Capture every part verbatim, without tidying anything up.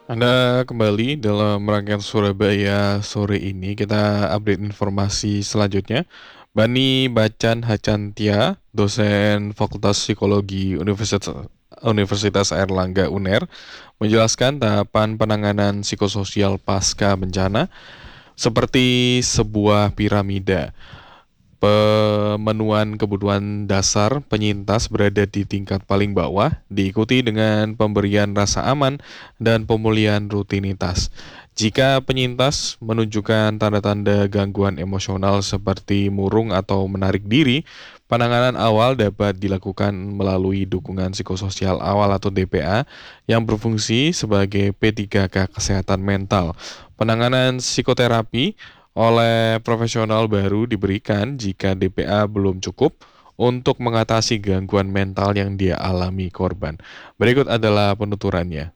Anda kembali dalam rangkaian Surabaya sore ini. Kita update informasi selanjutnya. Bani Bacan Hacantia, dosen Fakultas Psikologi Universitas Universitas Airlangga U N E R, menjelaskan tahapan penanganan psikososial pasca bencana seperti sebuah piramida. Pemenuhan kebutuhan dasar penyintas berada di tingkat paling bawah, diikuti dengan pemberian rasa aman dan pemulihan rutinitas. Jika penyintas menunjukkan tanda-tanda gangguan emosional seperti murung atau menarik diri, penanganan awal dapat dilakukan melalui dukungan psikososial awal atau D P A yang berfungsi sebagai P tiga K kesehatan mental. Penanganan psikoterapi oleh profesional baru diberikan jika D P A belum cukup untuk mengatasi gangguan mental yang dia alami korban. Berikut adalah penuturannya.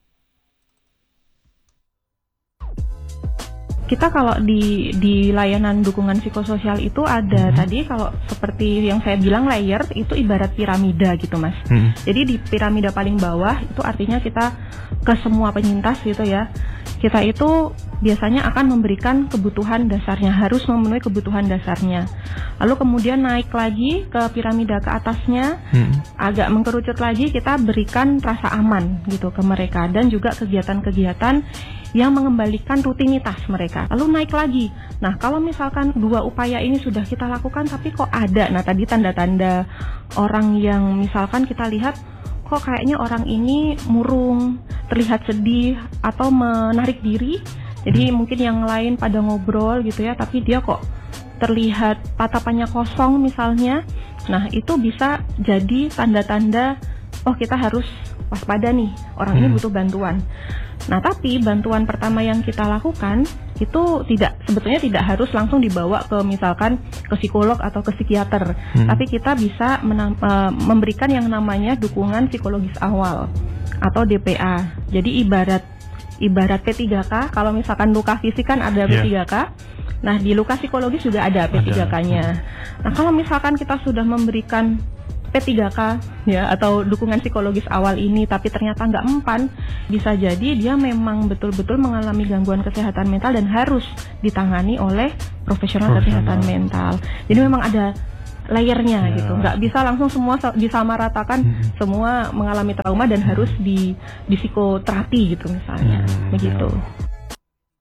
Kita kalau di di layanan dukungan psikososial itu ada hmm. tadi kalau seperti yang saya bilang layer itu ibarat piramida gitu Mas. Hmm. Jadi di piramida paling bawah itu artinya kita ke semua penyintas gitu ya. Kita itu biasanya akan memberikan kebutuhan dasarnya, harus memenuhi kebutuhan dasarnya. Lalu kemudian naik lagi ke piramida ke atasnya, hmm. agak mengkerucut lagi, kita berikan rasa aman gitu ke mereka dan juga kegiatan-kegiatan yang mengembalikan rutinitas mereka. Lalu naik lagi. Nah, kalau misalkan dua upaya ini sudah kita lakukan tapi kok ada, nah tadi tanda-tanda orang yang misalkan kita lihat kok kayaknya orang ini murung, terlihat sedih atau menarik diri. Jadi hmm. mungkin yang lain pada ngobrol gitu ya, tapi dia kok terlihat tatapannya kosong misalnya. Nah, itu bisa jadi tanda-tanda oh kita harus waspada nih, orang hmm. ini butuh bantuan. Nah, tapi bantuan pertama yang kita lakukan itu tidak sebetulnya tidak harus langsung dibawa ke misalkan ke psikolog atau ke psikiater, hmm. tapi kita bisa menam, uh, memberikan yang namanya dukungan psikologis awal atau D P A. Jadi ibarat ibarat P tiga K, kalau misalkan luka fisik kan ada P tiga K. Yeah. Nah, di luka psikologis juga ada P tiga K-nya. Nah, kalau misalkan kita sudah memberikan P tiga K ya atau dukungan psikologis awal ini tapi ternyata nggak mempan, bisa jadi dia memang betul-betul mengalami gangguan kesehatan mental dan harus ditangani oleh profesional, profesional. kesehatan mental. Jadi memang ada layernya ya. Gitu, nggak bisa langsung semua disamaratakan hmm. semua mengalami trauma dan hmm. harus di di psikoterapi gitu misalnya, hmm. begitu.